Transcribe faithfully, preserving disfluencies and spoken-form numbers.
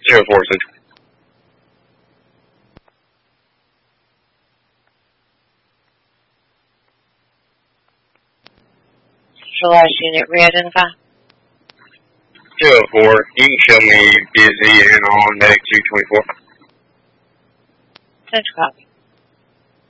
zero four Central. Last unit, re-identify. zero four, you can show me busy and on medic two twenty-four. Central copy.